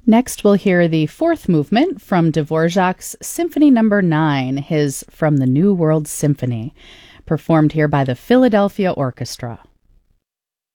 Next, we'll hear the fourth movement from Dvorak's Symphony No. 9, his From the New World Symphony, performed here by the Philadelphia Orchestra.